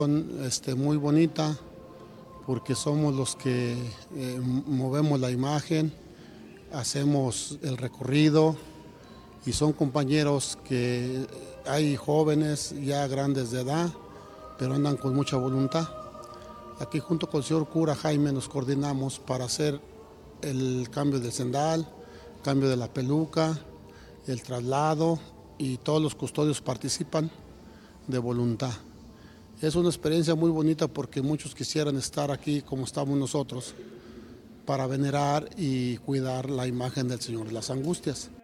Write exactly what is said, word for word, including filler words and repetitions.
Este, muy bonita porque somos los que eh, movemos la imagen, hacemos el recorrido y son compañeros que hay jóvenes ya grandes de edad, pero andan con mucha voluntad. Aquí junto con el señor cura Jaime nos coordinamos para hacer el cambio del cendal, cambio de la peluca, el traslado, y todos los custodios participan de voluntad. Es una experiencia muy bonita porque muchos quisieran estar aquí como estamos nosotros para venerar y cuidar la imagen del Señor de las Angustias.